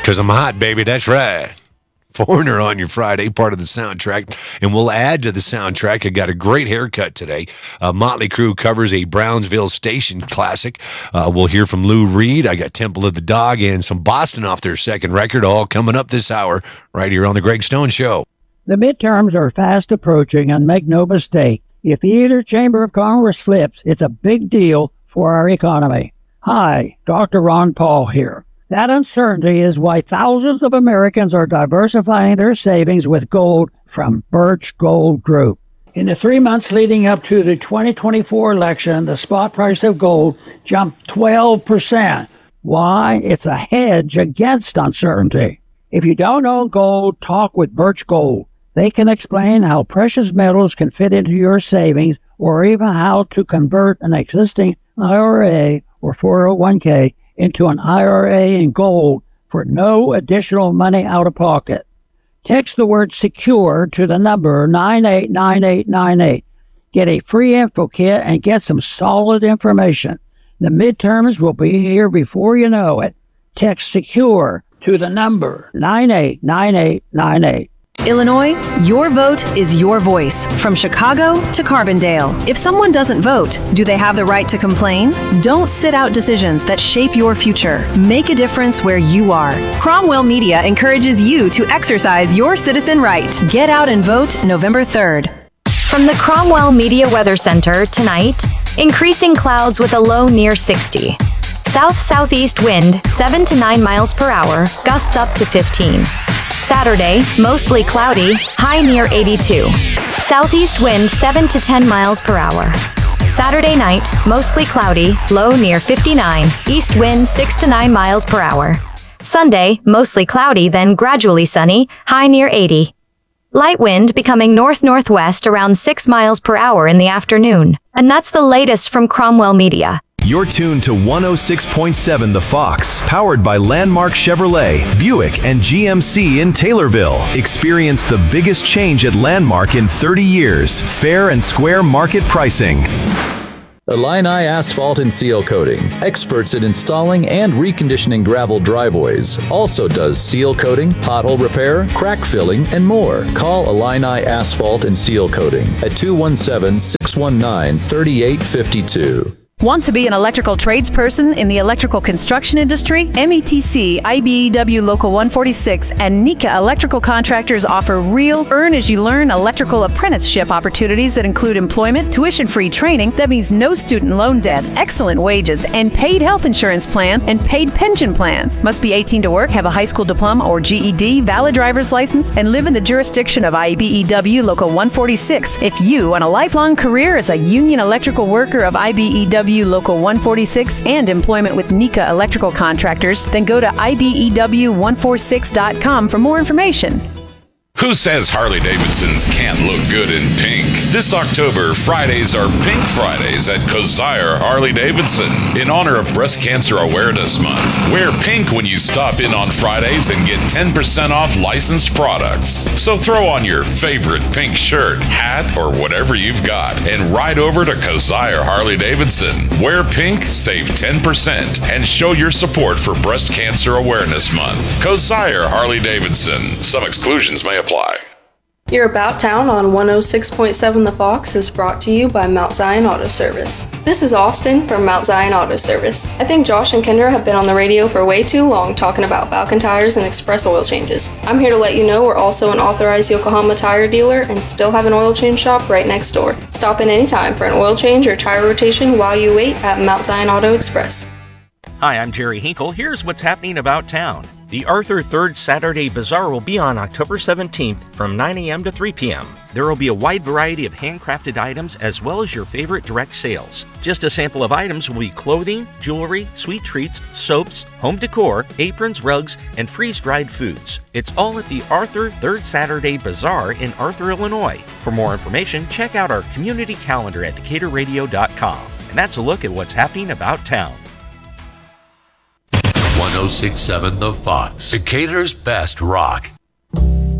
Because I'm hot, baby. That's right. Foreigner on your Friday, part of the soundtrack. And we'll add to the soundtrack. I got a great haircut today. Motley Crue covers a Brownsville Station classic. We'll hear from Lou Reed. I got Temple of the Dog and some Boston off their second record, all coming up this hour right here on The Greg Stone Show. The midterms are fast approaching, and make no mistake, if either chamber of Congress flips, it's a big deal for our economy. Hi, Dr. Ron Paul here. That uncertainty is why thousands of Americans are diversifying their savings with gold from Birch Gold Group. In the 3 months leading up to the 2024 election, the spot price of gold jumped 12%. Why? It's a hedge against uncertainty. If you don't own gold, talk with Birch Gold. They can explain how precious metals can fit into your savings, or even how to convert an existing IRA or 401k into an IRA in gold for no additional money out of pocket. Text the word SECURE to the number 989898. Get a free info kit and get some solid information. The midterms will be here before you know it. Text SECURE to the number 989898. Illinois, your vote is your voice. From Chicago to Carbondale. If someone doesn't vote, do they have the right to complain? Don't sit out decisions that shape your future. Make a difference where you are. Cromwell Media encourages you to exercise your citizen right. Get out and vote November 3rd. From the Cromwell Media Weather Center tonight, increasing clouds with a low near 60. South-southeast wind 7 to 9 miles per hour, gusts up to 15. Saturday, mostly cloudy, high near 82. Southeast wind 7 to 10 miles per hour. Saturday night, mostly cloudy, low near 59. East wind 6 to 9 miles per hour. Sunday, mostly cloudy, then gradually sunny, high near 80. Light wind becoming north-northwest around 6 miles per hour in the afternoon. And that's the latest from Cromwell Media. You're tuned to 106.7 The Fox, powered by Landmark Chevrolet, Buick, and GMC in Taylorville. Experience the biggest change at Landmark in 30 years. Fair and square market pricing. Illini Asphalt and Seal Coating, experts in installing and reconditioning gravel driveways. Also does seal coating, pothole repair, crack filling, and more. Call Illini Asphalt and Seal Coating at 217-619-3852. Want to be an electrical tradesperson in the electrical construction industry? METC, IBEW Local 146, and NICA Electrical Contractors offer real earn-as-you-learn electrical apprenticeship opportunities that include employment, tuition-free training that means no student loan debt, excellent wages, and paid health insurance plan and paid pension plans. Must be 18 to work, have a high school diploma or GED, valid driver's license, and live in the jurisdiction of IBEW Local 146. If you want a lifelong career as a union electrical worker of IBEW Local 146 and employment with NICA Electrical Contractors, then go to IBEW146.com for more information. Who says Harley-Davidsons can't look good in pink? This October, Fridays are Pink Fridays at Kosier Harley-Davidson in honor of Breast Cancer Awareness Month. Wear pink when you stop in on Fridays and get 10% off licensed products. So throw on your favorite pink shirt, hat, or whatever you've got and ride over to Kosier Harley-Davidson. Wear pink, save 10%, and show your support for Breast Cancer Awareness Month. Kosier Harley-Davidson. Some exclusions may apply. Your About Town on 106.7 The Fox is brought to you by Mount Zion Auto Service. This is Austin from Mount Zion Auto Service. I think Josh and Kendra have been on the radio for way too long talking about Falcon tires and express oil changes. I'm here to let you know we're also an authorized Yokohama tire dealer and still have an oil change shop right next door. Stop in anytime for an oil change or tire rotation while you wait at Mount Zion Auto Express. Hi, I'm Jerry Hinkle. Here's what's happening about town. The Arthur 3rd Saturday Bazaar will be on October 17th from 9 a.m. to 3 p.m. There will be a wide variety of handcrafted items as well as your favorite direct sales. Just a sample of items will be clothing, jewelry, sweet treats, soaps, home decor, aprons, rugs, and freeze-dried foods. It's all at the Arthur 3rd Saturday Bazaar in Arthur, Illinois. For more information, check out our community calendar at DecaturRadio.com. And that's a look at what's happening about town. 106.7 The Fox, Decatur's best rock.